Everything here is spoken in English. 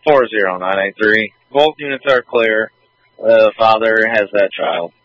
40983. Both units are clear. The father has that child.